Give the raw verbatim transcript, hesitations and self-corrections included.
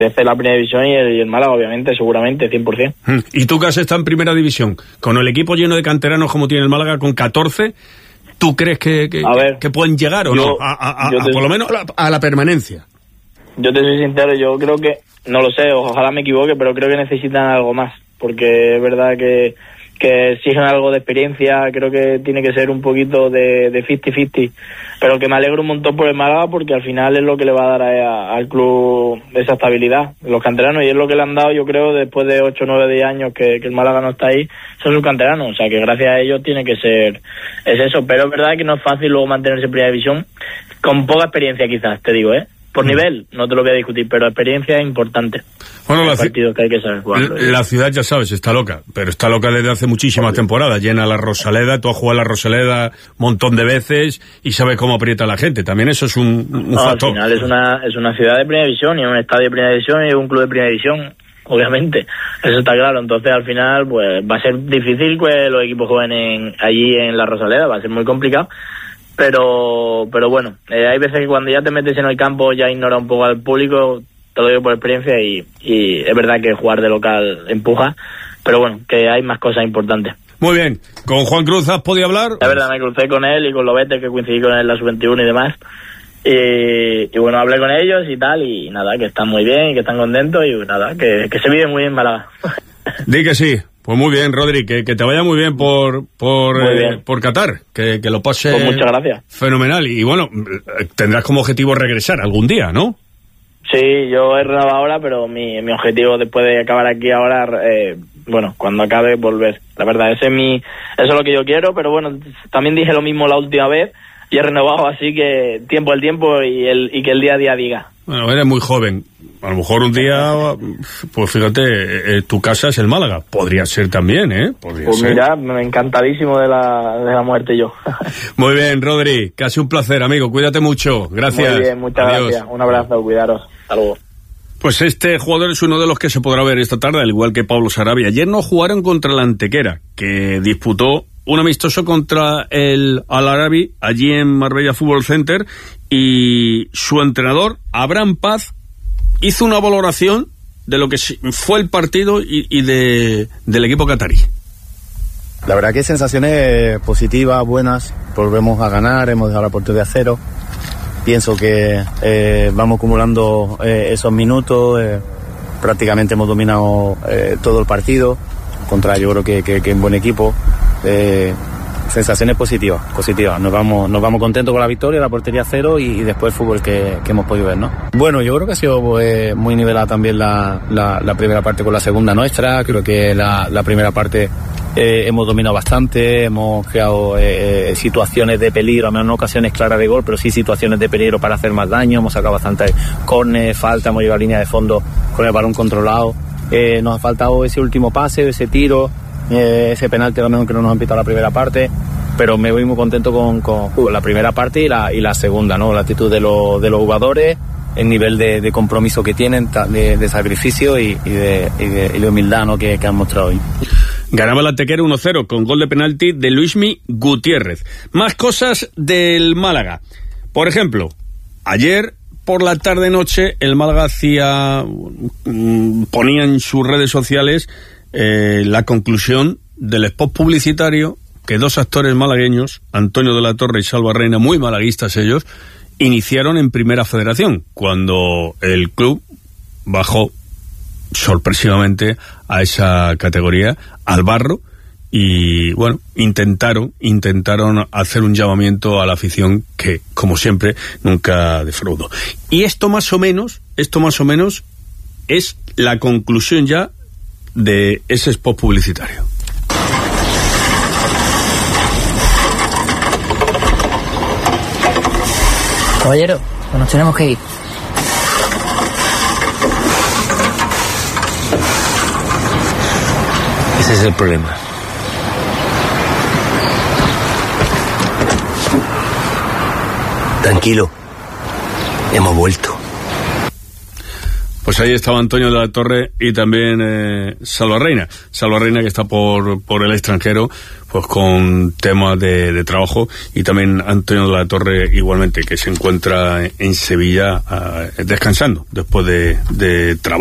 desde la primera división y el, y el Málaga, obviamente, seguramente, cien por ciento. Y tú que has estado en primera división, con el equipo lleno de canteranos como tiene el Málaga, con catorce, ¿tú crees que, que, ver, que pueden llegar o yo, no? A, a, a, a por lo menos a la, a la permanencia. Yo te soy sincero, yo creo que, no lo sé, ojalá me equivoque, pero creo que necesitan algo más, porque es verdad que, que exigen algo de experiencia, creo que tiene que ser un poquito de cincuenta cincuenta, pero que me alegro un montón por el Málaga, porque al final es lo que le va a dar a, a, al club esa estabilidad, los canteranos, y es lo que le han dado, yo creo, después de ocho, nueve, diez años que, que el Málaga no está ahí, son sus canteranos, o sea que gracias a ellos tiene que ser, es eso, pero es verdad que no es fácil luego mantenerse en primera división, con poca experiencia quizás, te digo, ¿eh? Por nivel, no te lo voy a discutir, pero experiencia es importante. Bueno, la, partidos que hay que saber jugarlo, la, la ciudad, ya sabes, está loca, pero está loca desde hace muchísimas temporadas. Llena la Rosaleda, tú has jugado a la Rosaleda un montón de veces y sabes cómo aprieta a la gente. También eso es un, un no, factor. Al final es una, es una ciudad de primera división y un estadio de primera división y un club de primera división, obviamente. Eso está claro. Entonces, al final, pues va a ser difícil que los equipos jueguen allí en la Rosaleda, va a ser muy complicado. Pero pero bueno, eh, hay veces que cuando ya te metes en el campo ya ignora un poco al público, te lo digo por experiencia, y, y es verdad que jugar de local empuja, pero bueno, que hay más cosas importantes. Muy bien, ¿con Juan Cruz has podido hablar? Es verdad, me crucé con él y con Lobete, que coincidí con él en la sub veintiuno y demás, y, y bueno, hablé con ellos y tal, y nada, que están muy bien y que están contentos, y nada, que, que se vive muy bien Málaga. Di que sí. Pues muy bien, Rodri, que, que te vaya muy bien por por, muy bien. Eh, por Qatar, que, que lo pase pues muchas gracias. Fenomenal. Y bueno, tendrás como objetivo regresar algún día, ¿no? Sí, yo he renovado ahora, pero mi, mi objetivo después de acabar aquí ahora, eh, bueno, cuando acabe, volver. La verdad, ese es mi, eso es lo que yo quiero, pero bueno, también dije lo mismo la última vez y he renovado, así que tiempo al tiempo y, el, y que el día a día diga. Bueno, eres muy joven. A lo mejor un día, pues fíjate, eh, tu casa es el Málaga. Podría ser también, ¿eh? Podría pues ser. Mira, me encantadísimo de la, de la muerte yo. Muy bien, Rodri, casi un placer, amigo. Cuídate mucho. Gracias. Muy bien, muchas Adiós. gracias. Un abrazo, cuidaros. Hasta luego. Pues este jugador es uno de los que se podrá ver esta tarde, al igual que Pablo Sarabia. Ayer no jugaron contra la Antequera, que disputó un amistoso contra el Al-Arabi, allí en Marbella Fútbol Center, y su entrenador, Abraham Paz, hizo una valoración de lo que fue el partido y, y de, del equipo catarí. La verdad que sensaciones positivas, buenas, volvemos a ganar, hemos dejado la portería a cero. Pienso que eh, vamos acumulando eh, esos minutos, eh, prácticamente hemos dominado eh, todo el partido, contra yo creo que, que, que un buen equipo. Eh, sensaciones positivas, positivas. Nos vamos, nos vamos contentos con la victoria, la portería cero y, y después el fútbol que, que hemos podido ver, ¿no? Bueno, yo creo que ha sido pues, muy nivelada también la, la, la primera parte con la segunda nuestra. Creo que la, la primera parte eh, hemos dominado bastante, hemos creado eh, situaciones de peligro, a menos no ocasiones claras de gol, pero sí situaciones de peligro para hacer más daño. Hemos sacado bastantes córner, falta, hemos llegado a línea de fondo con el balón controlado. Eh, nos ha faltado ese último pase, ese tiro. Eh, ese penalti a lo mejor que no nos han pitado la primera parte, pero me voy muy contento con, con uh, la primera parte y la, y la segunda, ¿no? La actitud de, lo, de los jugadores, el nivel de, de compromiso que tienen, de, de sacrificio y, y, de, y, de, y de humildad, ¿no? que, que han mostrado hoy. Ganaba el Antequera uno cero con gol de penalti de Luismi Gutiérrez. Más cosas del Málaga. Por ejemplo, ayer por la tarde-noche el Málaga hacía, ponía en sus redes sociales Eh, la conclusión del spot publicitario que dos actores malagueños, Antonio de la Torre y Salva Reina, muy malaguistas ellos, iniciaron en Primera Federación, cuando el club bajó sorpresivamente a esa categoría, al barro, y bueno, intentaron, intentaron hacer un llamamiento a la afición que, como siempre, nunca defraudó. Y esto más o menos, esto más o menos es la conclusión ya de ese spot publicitario. Caballero, pues nos tenemos que ir. Ese es el problema. Tranquilo, hemos vuelto. Pues ahí estaba Antonio de la Torre y también eh, Salva Reina. Salva Reina, que está por, por el extranjero, pues con temas de, de trabajo, y también Antonio de la Torre igualmente, que se encuentra en Sevilla uh, descansando después de, de trabajo.